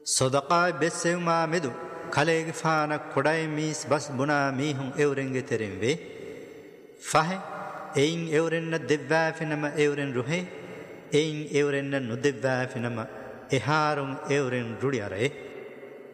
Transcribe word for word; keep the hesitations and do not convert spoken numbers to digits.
صدقاء بسيو ما مدو خليق فانا كوداي ميس بس بنا ميهم اورنگه ترين وي فاه اين اورن دبوا فينما اورن روهي اين اورن ندبوا فينما اهارون اورن رودياره